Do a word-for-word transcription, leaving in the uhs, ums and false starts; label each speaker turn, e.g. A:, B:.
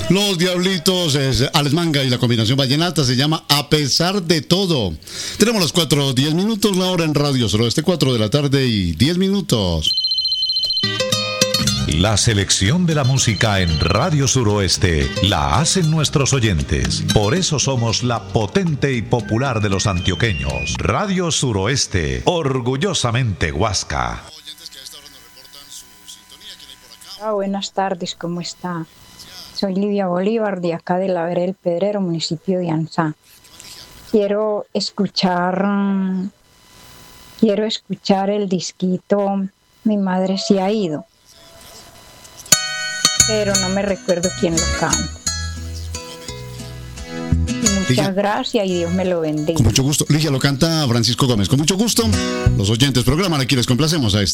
A: Los Diablitos es Alex Manga y la combinación vallenata se llama A Pesar de Todo. Tenemos las cuatro diez minutos, la hora en Radio Suroeste, cuatro de la tarde y diez minutos.
B: La selección de la música en Radio Suroeste la hacen nuestros oyentes. Por eso somos la potente y popular de los antioqueños. Radio Suroeste, orgullosamente Huasca.
C: Ah, buenas tardes, ¿cómo está? Soy Livia Bolívar, de acá de la Vera del Pedrero, municipio de Anzá. Quiero escuchar, quiero escuchar el disquito Mi madre se ha ido, pero no me recuerdo quién lo canta. Y muchas Ligia, gracias y Dios me lo bendiga.
A: Con mucho gusto. Ligia, lo canta Francisco Gómez. Con mucho gusto. Los oyentes programan, aquí les complacemos a esta